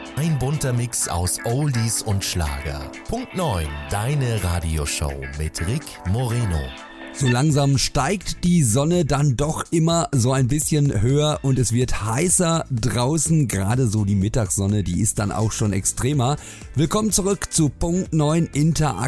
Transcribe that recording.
Ein bunter Mix aus Oldies und Schlager. Punkt 9, deine Radioshow mit Rick Moreno. So langsam steigt die Sonne dann doch immer so ein bisschen höher und es wird heißer draußen. Gerade so die Mittagssonne, die ist dann auch schon extremer. Willkommen zurück zu Punkt 9 Interaktiv.